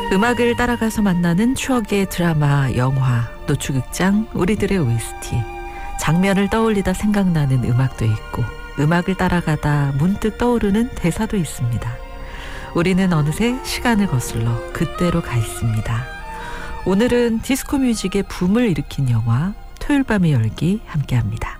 음악을 따라가서 만나는 추억의 드라마, 영화, 노추극장, 우리들의 OST. 장면을 떠올리다 생각나는 음악도 있고 음악을 따라가다 문득 떠오르는 대사도 있습니다. 우리는 어느새 시간을 거슬러 그때로 가 있습니다. 오늘은 디스코 뮤직의 붐을 일으킨 영화 토요일 밤의 열기 함께합니다.